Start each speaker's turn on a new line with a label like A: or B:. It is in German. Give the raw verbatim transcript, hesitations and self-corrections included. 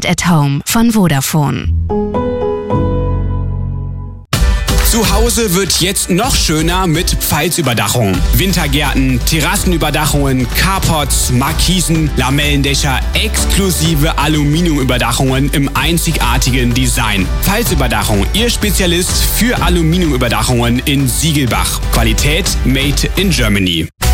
A: Smart at Home von Vodafone.
B: Zu Hause wird jetzt noch schöner mit Pfalzüberdachung. Wintergärten, Terrassenüberdachungen, Carports, Markisen, Lamellendächer, exklusive Aluminiumüberdachungen im einzigartigen Design. Pfalzüberdachung, Ihr Spezialist für Aluminiumüberdachungen in Siegelbach. Qualität made in Germany.